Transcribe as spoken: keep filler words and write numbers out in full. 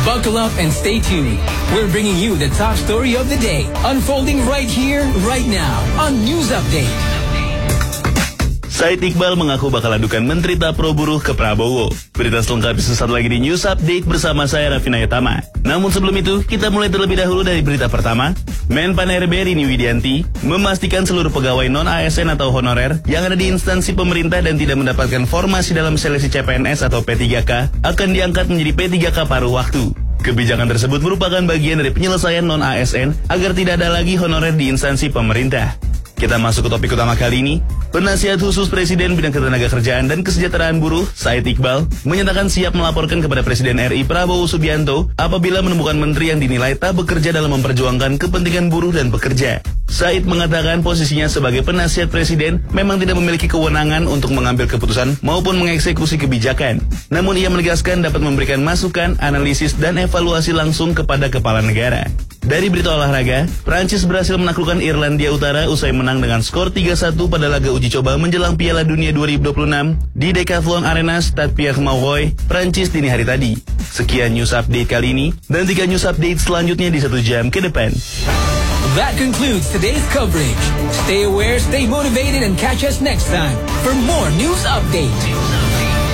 Buckle up and stay tuned. We're bringing you the top story of the day, unfolding right here, right now, on News Update. Said Iqbal mengaku bakal adukan Menteri Tapro Buruh ke Prabowo. Berita selengkapnya sesaat lagi di News Update bersama saya Raffi Nayatama. Namun sebelum itu, kita mulai terlebih dahulu dari berita pertama. Menpan R B Rini Widianti memastikan seluruh pegawai non-A S N atau honorer yang ada di instansi pemerintah dan tidak mendapatkan formasi dalam seleksi C P N S atau P tiga K akan diangkat menjadi P tiga K paruh waktu. Kebijakan tersebut merupakan bagian dari penyelesaian non-A S N agar tidak ada lagi honorer di instansi pemerintah. Kita masuk ke topik utama kali ini. Penasihat khusus Presiden Bidang Ketenagakerjaan dan Kesejahteraan Buruh, Said Iqbal, menyatakan siap melaporkan kepada Presiden R I Prabowo Subianto apabila menemukan menteri yang dinilai tak bekerja dalam memperjuangkan kepentingan buruh dan pekerja. Said mengatakan posisinya sebagai penasihat Presiden memang tidak memiliki kewenangan untuk mengambil keputusan maupun mengeksekusi kebijakan. Namun ia menegaskan dapat memberikan masukan, analisis, dan evaluasi langsung kepada kepala negara. Dari berita olahraga, Prancis berhasil menaklukkan Irlandia Utara usai menang dengan skor tiga satu pada laga uji coba menjelang Piala Dunia dua ribu dua puluh enam di Decathlon Arena Stade Pierre-Mauroy, Prancis dini hari tadi. Sekian News Update kali ini, dan tiga News Update selanjutnya di satu jam ke depan. That concludes today's coverage. Stay aware, stay motivated, and catch us next time for more News Update.